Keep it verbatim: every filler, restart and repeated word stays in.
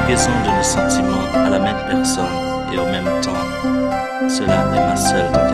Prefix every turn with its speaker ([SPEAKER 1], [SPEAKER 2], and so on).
[SPEAKER 1] conjugaison de nos sentiments à la même personne et au même temps. Cela est ma seule